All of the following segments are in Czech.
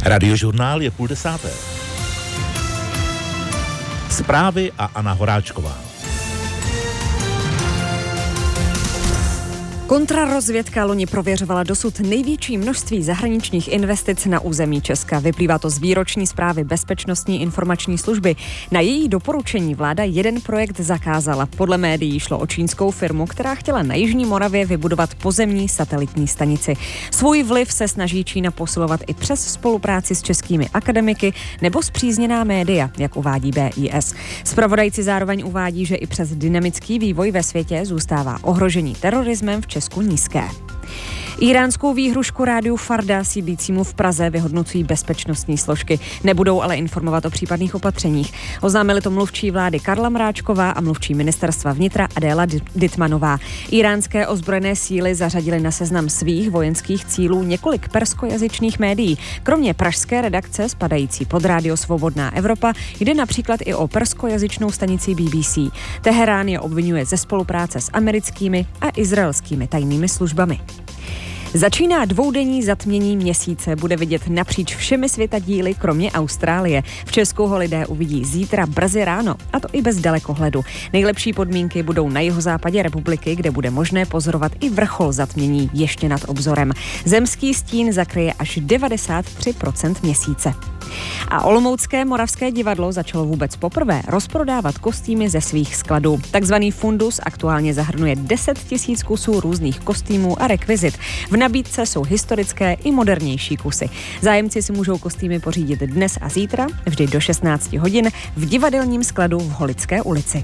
Radiožurnál je 9:30. Zprávy a Anna Horáčková. Kontrarozvědka loni prověřovala dosud největší množství zahraničních investic na území Česka. Vyplývá to z výroční zprávy Bezpečnostní informační služby. Na její doporučení vláda jeden projekt zakázala. Podle médií šlo o čínskou firmu, která chtěla na Jižní Moravě vybudovat pozemní satelitní stanici. Svůj vliv se snaží Čína posilovat i přes spolupráci s českými akademiky nebo spřízněná média, jak uvádí BIS. Zpravodajci zároveň uvádí, že i přes dynamický vývoj ve světě zůstává ohrožení terorismem v Česku nízké. Íránskou výhrušku rádiu Farda sídlícímu v Praze vyhodnocují bezpečnostní složky. Nebudou ale informovat o případných opatřeních. Oznámili to mluvčí vlády Karla Mráčková a mluvčí ministerstva vnitra Adéla Dytmanová. Íránské ozbrojené síly zařadily na seznam svých vojenských cílů několik perskojazyčných médií. Kromě pražské redakce spadající pod Rádio Svobodná Evropa jde například i o perskojazyčnou stanici BBC. Teherán je obvinuje ze spolupráce s americkými a izraelskými tajnými službami. Začíná dvoudenní zatmění měsíce, bude vidět napříč všemi světadíly, kromě Austrálie. V Česku ho lidé uvidí zítra brzy ráno, a to i bez dalekohledu. Nejlepší podmínky budou na jihozápadě republiky, kde bude možné pozorovat i vrchol zatmění ještě nad obzorem. Zemský stín zakryje až 93% měsíce. A olomoucké Moravské divadlo začalo vůbec poprvé rozprodávat kostýmy ze svých skladů. Takzvaný fundus aktuálně zahrnuje 10 000 kusů různých kostýmů a rekvizit. V nabídce jsou historické i modernější kusy. Zájemci si můžou kostýmy pořídit dnes a zítra, vždy do 16 hodin, v divadelním skladu v Holické ulici.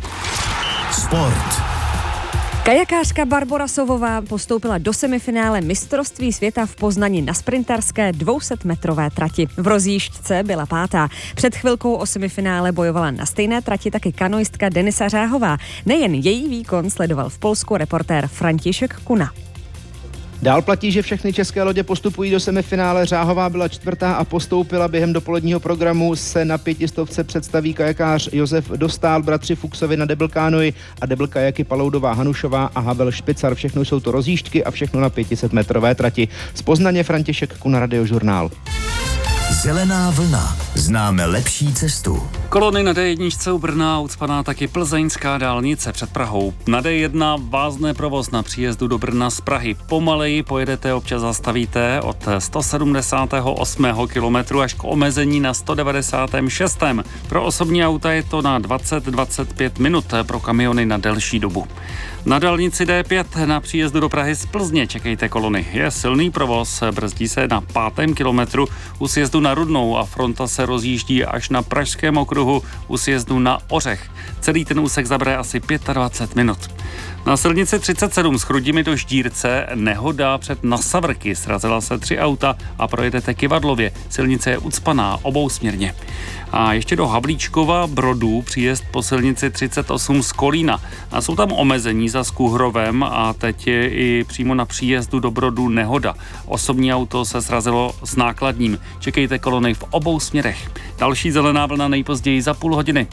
Sport. Kajakářka Barbora Sovová postoupila do semifinále mistrovství světa v Poznani na sprinterské 200metrové trati. V rozjížďce byla 5. Před chvilkou o semifinále bojovala na stejné trati taky kanoistka Denisa Řáhová. Nejen její výkon sledoval v Polsku reportér František Kuna. Dál platí, že všechny české lodě postupují do semifinále. Řáhová byla 4. a postoupila. Během dopoledního programu se na 500 představí kajakář Josef Dostál, bratři Fuchsovi na double kánoi a double kajaky Paloudová Hanušová a Havel Špicar. Všechno jsou to rozjížďky a všechno na 500metrové trati. Z Poznaně František Kuna, Radiožurnál. Zelená vlna. Známe lepší cestu. Kolony na D1 u Brna, ucpaná taky plzeňská dálnice před Prahou. Na D1 vázne provoz na příjezdu do Brna z Prahy. Pomaleji pojedete, občas zastavíte od 178. kilometru až k omezení na 196. Pro osobní auta je to na 20-25 minut, pro kamiony na delší dobu. Na dálnici D5 na příjezdu do Prahy z Plzně čekejte kolony. Je silný provoz, brzdí se na 5. kilometru u sjezdu na Rudnou a fronta se rozjíždí až na Pražském okruhu u sjezdu na Ořech. Celý ten úsek zabere asi 25 minut. Na silnici 37 s Chrudimi do Ždírce nehoda před Nasavrky. Srazila se 3 auta a projedete Kivadlově. Silnice je ucpaná obousměrně. A ještě do Havlíčkova Brodů příjezd po silnici 38 z Kolína. A jsou tam omezení za Skuhrovem a teď je i přímo na příjezdu do Brodů nehoda. Osobní auto se srazilo s nákladním. Čekejte kolony v obou směrech. Další zelená vlna nejpozději za půl hodiny.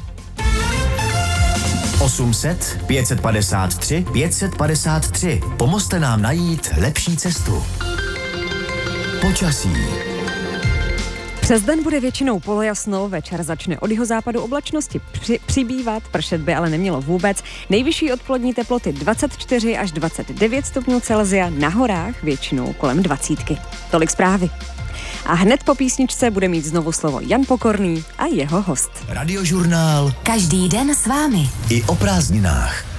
800 553 553. Pomozte nám najít lepší cestu. Počasí. Přes den bude většinou polojasno, večer začne od jihozápadu oblačnosti přibývat, pršet by ale nemělo vůbec. Nejvyšší odpolední teploty 24 až 29 stupňů Celsia, na horách většinou kolem 20. Tolik zprávy. A hned po písničce bude mít znovu slovo Jan Pokorný a jeho host. Radiožurnál. Každý den s vámi. I o prázdninách.